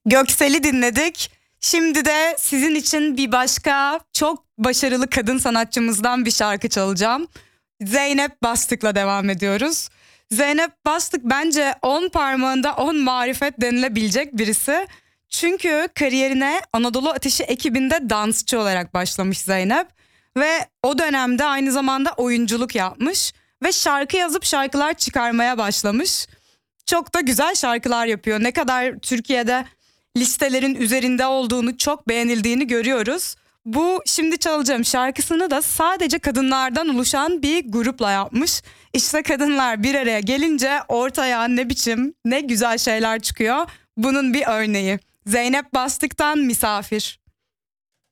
Göksel'i dinledik. Şimdi de sizin için bir başka çok başarılı kadın sanatçımızdan bir şarkı çalacağım. Zeynep Bastık'la devam ediyoruz. Zeynep Bastık bence 10 parmağında 10 marifet denilebilecek birisi. Çünkü kariyerine Anadolu Ateşi ekibinde dansçı olarak başlamış Zeynep. Ve o dönemde aynı zamanda oyunculuk yapmış. Ve şarkı yazıp şarkılar çıkarmaya başlamış. Çok da güzel şarkılar yapıyor. Ne kadar Türkiye'de listelerin üzerinde olduğunu, çok beğenildiğini görüyoruz. Bu şimdi çalacağım şarkısını da sadece kadınlardan oluşan bir grupla yapmış. İşte kadınlar bir araya gelince ortaya ne biçim, ne güzel şeyler çıkıyor. Bunun bir örneği. Zeynep Bastık'tan Misafir.